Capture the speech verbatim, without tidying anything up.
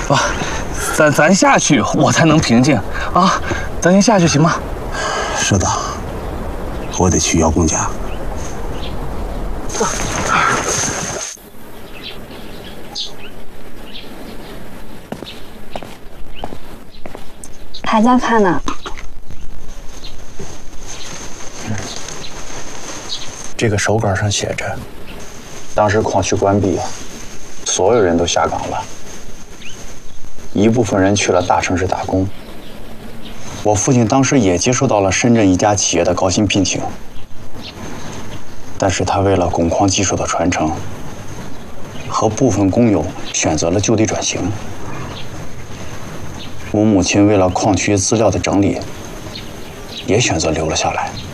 啊，咱咱下去，我才能平静啊！咱先下去行吗？ 是的，我得去姚公家。 还在看呢。 这个手稿上写着，当时矿区关闭，所有人都下岗了，一部分人去了大城市打工。我父亲当时也接受到了深圳一家企业的高薪聘请，但是他为了汞矿技术的传承，和部分工友选择了就地转型。我母亲为了矿区资料的整理，也选择留了下来。